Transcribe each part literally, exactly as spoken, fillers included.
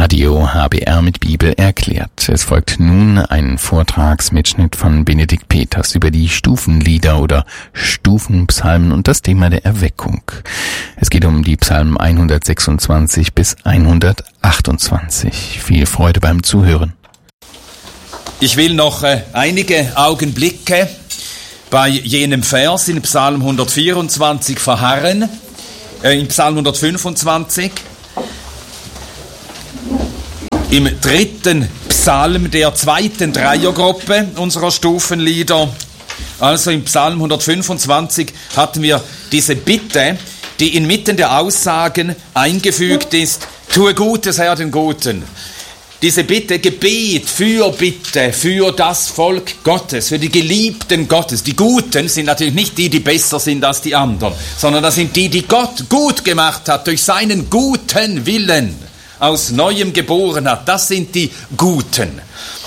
Radio H B R mit Bibel erklärt. Es folgt nun ein Vortragsmitschnitt von Benedikt Peters über die Stufenlieder oder Stufenpsalmen und das Thema der Erweckung. Es geht um die Psalmen hundertsechsundzwanzig bis hundertachtundzwanzig. Viel Freude beim Zuhören. Ich will noch äh, einige Augenblicke bei jenem Vers in Psalm hundertvierundzwanzig verharren, äh, in Psalm hundertfünfundzwanzig. Im dritten Psalm der zweiten Dreiergruppe unserer Stufenlieder, also im Psalm hundertfünfundzwanzig, hatten wir diese Bitte, die inmitten der Aussagen eingefügt ist: Tue Gutes, Herr, den Guten. Diese Bitte, Gebet, Fürbitte für das Volk Gottes, für die Geliebten Gottes. Die Guten sind natürlich nicht die, die besser sind als die anderen, sondern das sind die, die Gott gut gemacht hat durch seinen guten Willen, aus Neuem geboren hat. Das sind die Guten.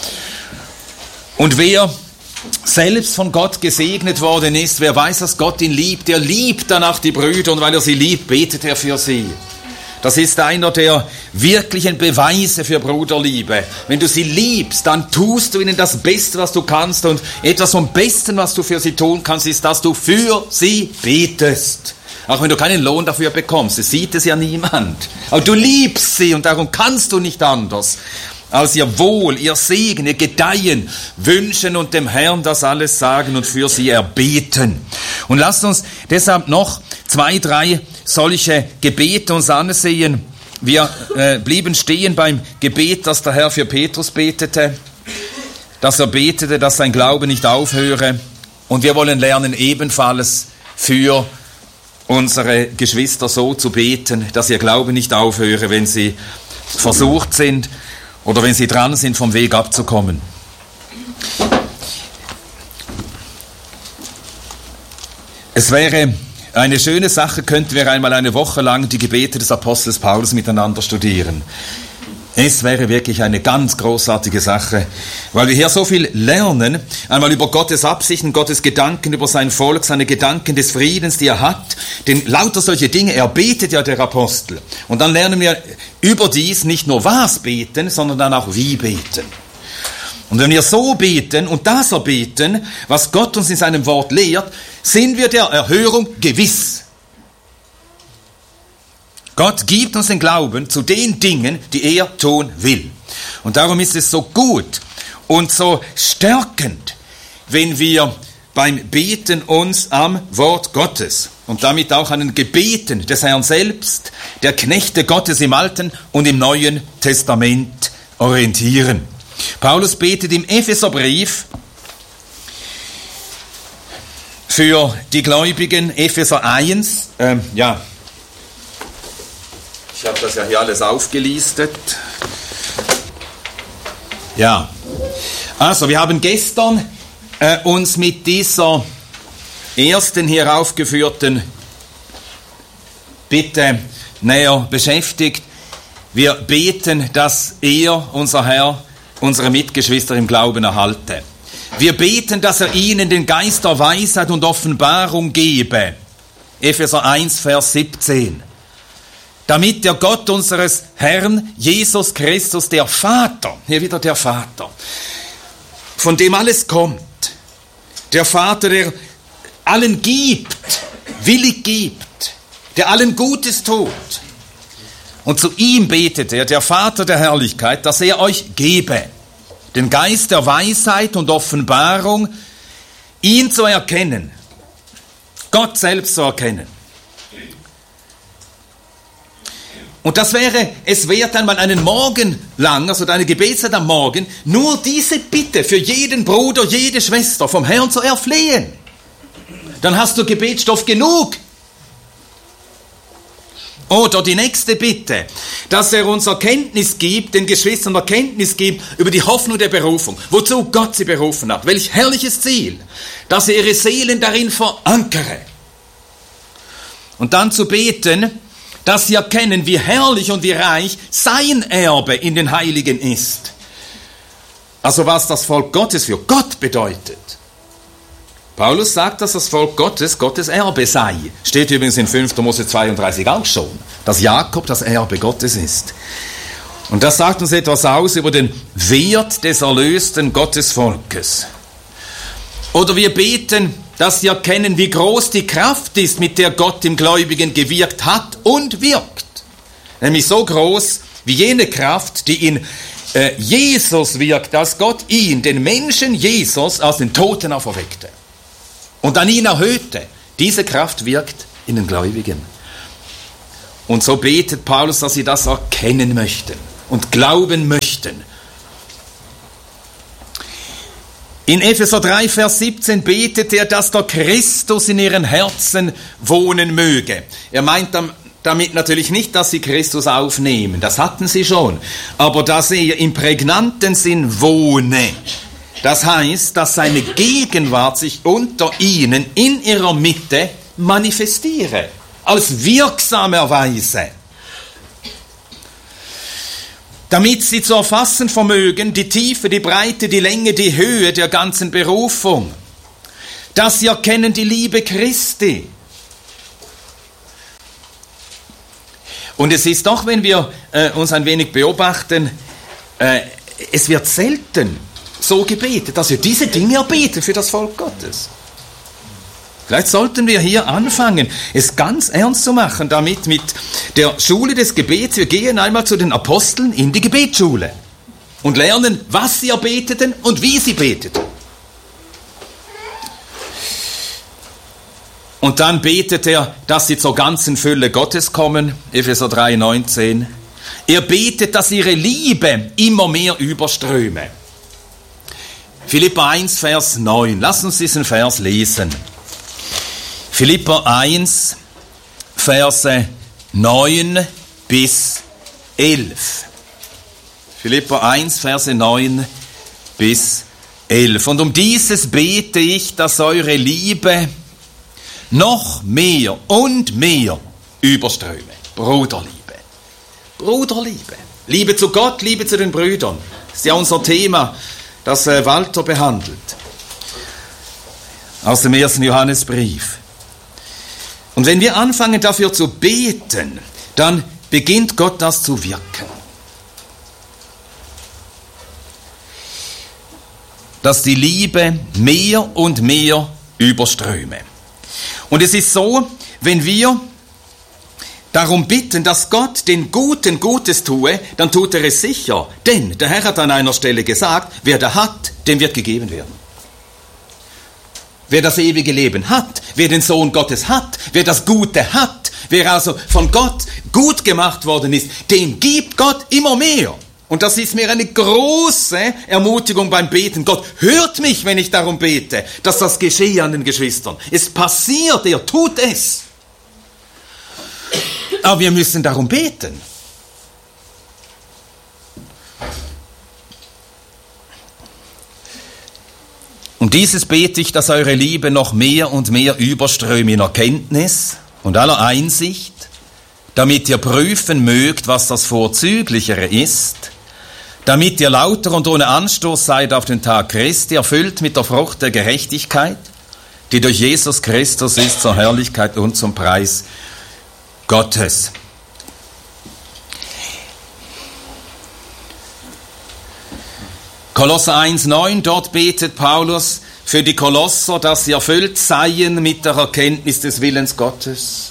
Und wer selbst von Gott gesegnet worden ist, wer weiß, dass Gott ihn liebt, der liebt danach die Brüder, und weil er sie liebt, betet er für sie. Das ist einer der wirklichen Beweise für Bruderliebe. Wenn du sie liebst, dann tust du ihnen das Beste, was du kannst, und etwas vom Besten, was du für sie tun kannst, ist, dass du für sie betest. Auch wenn du keinen Lohn dafür bekommst, es sieht es ja niemand. Aber du liebst sie, und darum kannst du nicht anders als ihr Wohl, ihr Segen, ihr Gedeihen wünschen und dem Herrn das alles sagen und für sie erbeten. Und lasst uns deshalb noch zwei, drei solche Gebete uns ansehen. Wir äh, blieben stehen beim Gebet, das der Herr für Petrus betete, dass er betete, dass sein Glaube nicht aufhöre. Und wir wollen lernen, ebenfalls für unsere Geschwister so zu beten, dass ihr Glaube nicht aufhöre, wenn sie versucht sind oder wenn sie dran sind, vom Weg abzukommen. Es wäre eine schöne Sache, könnten wir einmal eine Woche lang die Gebete des Apostels Paulus miteinander studieren. Es wäre wirklich eine ganz großartige Sache, weil wir hier so viel lernen, einmal über Gottes Absichten, Gottes Gedanken über sein Volk, seine Gedanken des Friedens, die er hat, denn lauter solche Dinge, er betet ja, der Apostel. Und dann lernen wir überdies nicht nur was beten, sondern dann auch wie beten. Und wenn wir so beten und das erbeten, was Gott uns in seinem Wort lehrt, sind wir der Erhörung gewiss. Gott gibt uns den Glauben zu den Dingen, die er tun will. Und darum ist es so gut und so stärkend, wenn wir beim Beten uns am Wort Gottes und damit auch an den Gebeten des Herrn selbst, der Knechte Gottes im Alten und im Neuen Testament orientieren. Paulus betet im Epheserbrief für die Gläubigen, Epheser eins, ähm, ja, ich habe das ja hier alles aufgelistet. Ja, also wir haben gestern äh, uns mit dieser ersten hier aufgeführten Bitte näher beschäftigt. Wir beten, dass er, unser Herr, unsere Mitgeschwister im Glauben erhalte. Wir beten, dass er ihnen den Geist der Weisheit und Offenbarung gebe. Epheser eins, Vers siebzehn. Damit der Gott unseres Herrn Jesus Christus, der Vater, hier wieder der Vater, von dem alles kommt, der Vater, der allen gibt, willig gibt, der allen Gutes tut. Und zu ihm betet er, der Vater der Herrlichkeit, dass er euch gebe, den Geist der Weisheit und Offenbarung, ihn zu erkennen, Gott selbst zu erkennen. Und das wäre, es wert einmal einen Morgen lang, also eine Gebetszeit am Morgen, nur diese Bitte für jeden Bruder, jede Schwester vom Herrn zu erflehen. Dann hast du Gebetsstoff genug. Oder die nächste Bitte, dass er uns Erkenntnis gibt, den Geschwistern Erkenntnis gibt über die Hoffnung der Berufung, wozu Gott sie berufen hat. Welch herrliches Ziel, dass er ihre Seelen darin verankere. Und dann zu beten, dass sie erkennen, wie herrlich und wie reich sein Erbe in den Heiligen ist. Also was das Volk Gottes für Gott bedeutet. Paulus sagt, dass das Volk Gottes Gottes Erbe sei. Steht übrigens in fünfter Mose zweiunddreißig auch schon, dass Jakob das Erbe Gottes ist. Und das sagt uns etwas aus über den Wert des erlösten Gottesvolkes. Oder wir beten, dass sie erkennen, wie groß die Kraft ist, mit der Gott im Gläubigen gewirkt hat und wirkt. Nämlich so groß wie jene Kraft, die in äh, Jesus wirkt, als Gott ihn, den Menschen Jesus, aus den Toten auferweckte und an ihn erhöhte. Diese Kraft wirkt in den Gläubigen. Und so betet Paulus, dass sie das erkennen möchten und glauben möchten. In Epheser drei, Vers siebzehn betet er, dass der Christus in ihren Herzen wohnen möge. Er meint damit natürlich nicht, dass sie Christus aufnehmen, das hatten sie schon, aber dass er im prägnanten Sinn wohne. Das heißt, dass seine Gegenwart sich unter ihnen in ihrer Mitte manifestiere, als wirksame Weise. Damit sie zu erfassen vermögen, die Tiefe, die Breite, die Länge, die Höhe der ganzen Berufung. Dass sie erkennen die Liebe Christi. Und es ist doch, wenn wir äh, uns ein wenig beobachten, äh, es wird selten so gebetet, dass wir diese Dinge erbeten für das Volk Gottes. Vielleicht sollten wir hier anfangen, es ganz ernst zu machen, damit mit der Schule des Gebets, wir gehen einmal zu den Aposteln in die Gebetsschule und lernen, was sie erbeteten und wie sie beteten. Und dann betet er, dass sie zur ganzen Fülle Gottes kommen, Epheser drei, neunzehn. Er betet, dass ihre Liebe immer mehr überströme. Philipper eins, Vers neun. Lass uns diesen Vers lesen. Philipper eins, Verse neun bis elf. Philipper eins, Verse neun bis elf. Und um dieses bete ich, dass eure Liebe noch mehr und mehr überströme. Bruderliebe. Bruderliebe. Liebe zu Gott, Liebe zu den Brüdern. Das ist ja unser Thema, das Walter behandelt. Aus dem ersten Johannesbrief. Und wenn wir anfangen dafür zu beten, dann beginnt Gott das zu wirken. Dass die Liebe mehr und mehr überströme. Und es ist so, wenn wir darum bitten, dass Gott den Guten Gutes tue, dann tut er es sicher. Denn der Herr hat an einer Stelle gesagt, wer da hat, dem wird gegeben werden. Wer das ewige Leben hat, wer den Sohn Gottes hat, wer das Gute hat, wer also von Gott gut gemacht worden ist, dem gibt Gott immer mehr. Und das ist mir eine große Ermutigung beim Beten. Gott hört mich, wenn ich darum bete, dass das geschehe an den Geschwistern. Es passiert, er tut es. Aber wir müssen darum beten. Und dieses bete ich, dass eure Liebe noch mehr und mehr überströme in Erkenntnis und aller Einsicht, damit ihr prüfen mögt, was das Vorzüglichere ist, damit ihr lauter und ohne Anstoß seid auf den Tag Christi, erfüllt mit der Frucht der Gerechtigkeit, die durch Jesus Christus ist, zur Herrlichkeit und zum Preis Gottes. Kolosser eins, neun, dort betet Paulus für die Kolosser, dass sie erfüllt seien mit der Erkenntnis des Willens Gottes.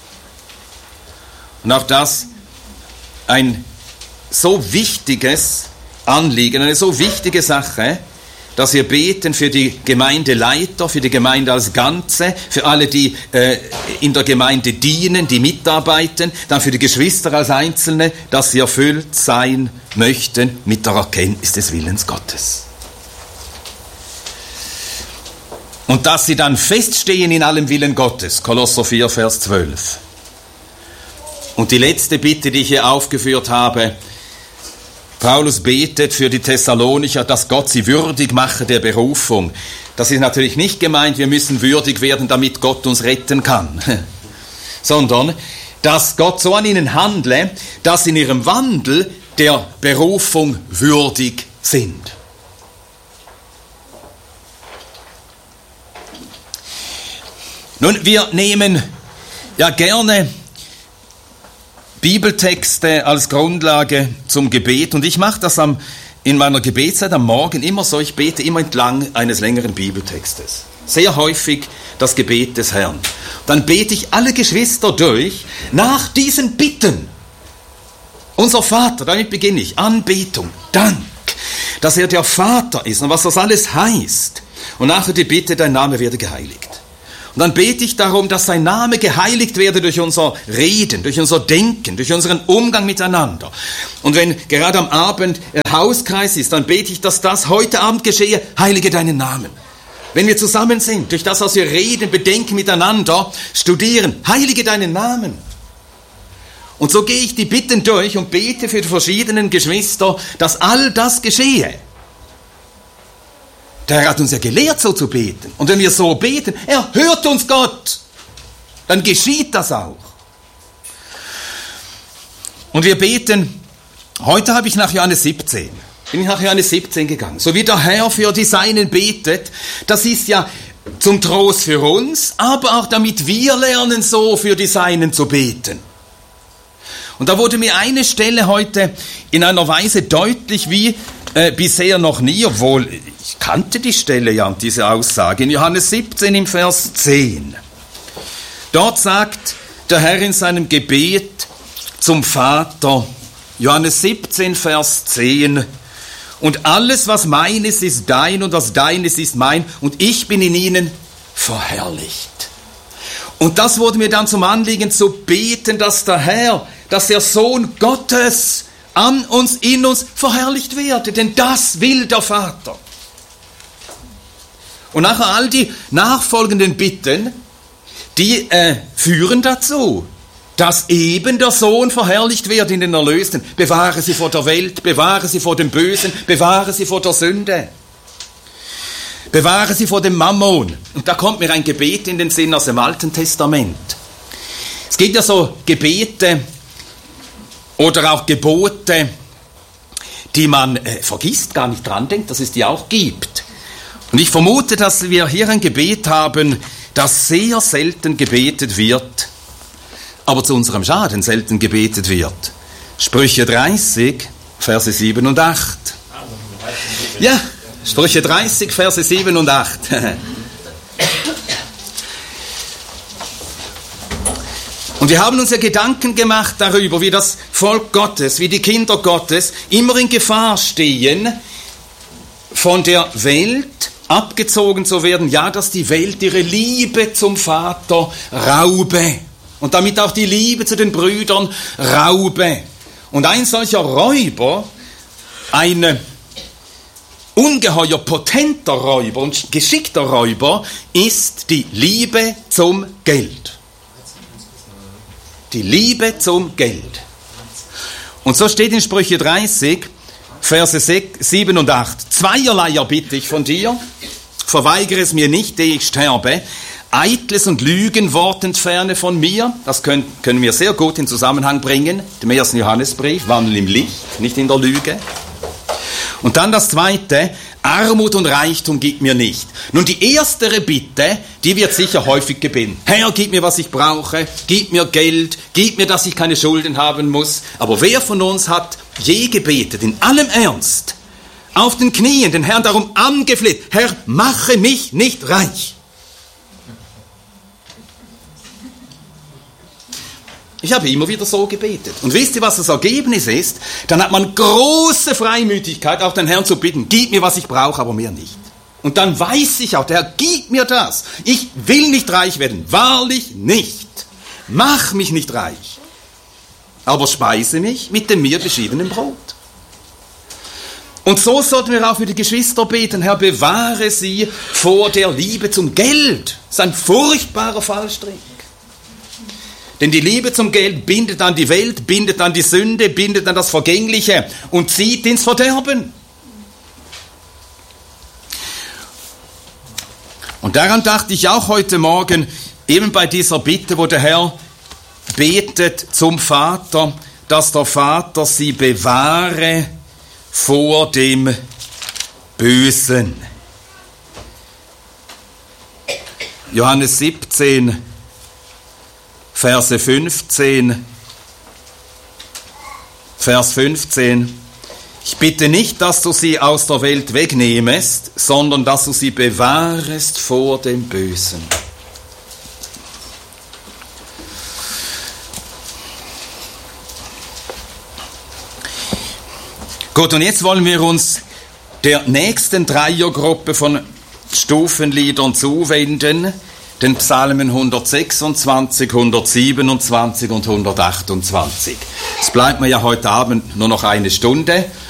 Und auch das ein so wichtiges Anliegen, eine so wichtige Sache, dass wir beten für die Gemeindeleiter, für die Gemeinde als Ganze, für alle, die äh, in der Gemeinde dienen, die mitarbeiten, dann für die Geschwister als Einzelne, dass sie erfüllt sein möchten mit der Erkenntnis des Willens Gottes. Und dass sie dann feststehen in allem Willen Gottes, Kolosser vier, Vers zwölf. Und die letzte Bitte, die ich hier aufgeführt habe, Paulus betet für die Thessalonicher, dass Gott sie würdig mache der Berufung. Das ist natürlich nicht gemeint, wir müssen würdig werden, damit Gott uns retten kann, sondern dass Gott so an ihnen handle, dass sie in ihrem Wandel der Berufung würdig sind. Nun, wir nehmen ja gerne Bibeltexte als Grundlage zum Gebet. Und ich mache das am, in meiner Gebetszeit am Morgen immer so, ich bete immer entlang eines längeren Bibeltextes. Sehr häufig das Gebet des Herrn. Dann bete ich alle Geschwister durch nach diesen Bitten. Unser Vater, damit beginne ich, Anbetung, Dank, dass er der Vater ist und was das alles heißt. Und nachher die Bitte, dein Name werde geheiligt. Und dann bete ich darum, dass sein Name geheiligt werde durch unser Reden, durch unser Denken, durch unseren Umgang miteinander. Und wenn gerade am Abend ein Hauskreis ist, dann bete ich, dass das heute Abend geschehe, heilige deinen Namen. Wenn wir zusammen sind, durch das, was wir reden, bedenken miteinander, studieren, heilige deinen Namen. Und so gehe ich die Bitten durch und bete für die verschiedenen Geschwister, dass all das geschehe. Der Herr hat uns ja gelehrt, so zu beten. Und wenn wir so beten, er hört uns Gott, dann geschieht das auch. Und wir beten, heute habe ich nach Johannes siebzehn, bin ich nach Johannes siebzehn gegangen. So wie der Herr für die Seinen betet, das ist ja zum Trost für uns, aber auch damit wir lernen, so für die Seinen zu beten. Und da wurde mir eine Stelle heute in einer Weise deutlich wie äh, bisher noch nie, obwohl ich kannte die Stelle ja und diese Aussage. In Johannes siebzehn im Vers zehn. Dort sagt der Herr in seinem Gebet zum Vater, Johannes siebzehn, Vers zehn, und alles, was meines, ist dein und was deines ist mein und ich bin in ihnen verherrlicht. Und das wurde mir dann zum Anliegen zu beten, dass der Herr, dass der Sohn Gottes an uns, in uns verherrlicht werde, denn das will der Vater. Und nachher all die nachfolgenden Bitten, die äh, führen dazu, dass eben der Sohn verherrlicht wird in den Erlösten. Bewahre sie vor der Welt, bewahre sie vor dem Bösen, bewahre sie vor der Sünde. Bewahre sie vor dem Mammon. Und da kommt mir ein Gebet in den Sinn aus dem Alten Testament. Es gibt ja so Gebete oder auch Gebote, die man äh, vergisst, gar nicht dran denkt, dass es die auch gibt. Und ich vermute, dass wir hier ein Gebet haben, das sehr selten gebetet wird, aber zu unserem Schaden selten gebetet wird. Sprüche dreißig, Verse sieben und acht. Ja, Sprüche dreißig, Verse sieben und acht. Und wir haben uns ja Gedanken gemacht darüber, wie das Volk Gottes, wie die Kinder Gottes immer in Gefahr stehen, von der Welt abgezogen zu werden. Ja, dass die Welt ihre Liebe zum Vater raube und damit auch die Liebe zu den Brüdern raube. Und ein solcher Räuber, ein ungeheuer potenter Räuber und geschickter Räuber, ist die Liebe zum Geld. Die Liebe zum Geld. Und so steht in Sprüche dreißig, Verse sieben und acht. Zweierlei erbitte ich von dir, verweigere es mir nicht, ehe ich sterbe. Eitles und Lügenwort entferne von mir. Das können, können wir sehr gut in Zusammenhang bringen. Dem ersten Johannesbrief, wandeln im Licht, nicht in der Lüge. Und dann das zweite, Armut und Reichtum gib mir nicht. Nun die erstere Bitte, die wird sicher häufig gebeten. Herr, gib mir, was ich brauche, gib mir Geld, gib mir, dass ich keine Schulden haben muss. Aber wer von uns hat je gebetet, in allem Ernst, auf den Knien, den Herrn darum angefleht, Herr, mache mich nicht reich. Ich habe immer wieder so gebetet. Und wisst ihr, was das Ergebnis ist? Dann hat man große Freimütigkeit, auch den Herrn zu bitten, gib mir, was ich brauche, aber mehr nicht. Und dann weiß ich auch, der Herr, gib mir das. Ich will nicht reich werden, wahrlich nicht. Mach mich nicht reich, aber speise mich mit dem mir beschiedenen Brot. Und so sollten wir auch für die Geschwister beten, Herr, bewahre sie vor der Liebe zum Geld. Das ist ein furchtbarer Fallstrick. Denn die Liebe zum Geld bindet an die Welt, bindet an die Sünde, bindet an das Vergängliche und zieht ins Verderben. Und daran dachte ich auch heute Morgen, eben bei dieser Bitte, wo der Herr betet zum Vater, dass der Vater sie bewahre vor dem Bösen. Johannes siebzehn, Verse fünfzehn Vers fünfzehn. Ich bitte nicht, dass du sie aus der Welt wegnehmest, sondern dass du sie bewahrest vor dem Bösen. Gut, und jetzt wollen wir uns der nächsten Dreiergruppe von Stufenliedern zuwenden, den Psalmen hundertsechsundzwanzig, hundertsiebenundzwanzig und hundertachtundzwanzig. Es bleibt mir ja heute Abend nur noch eine Stunde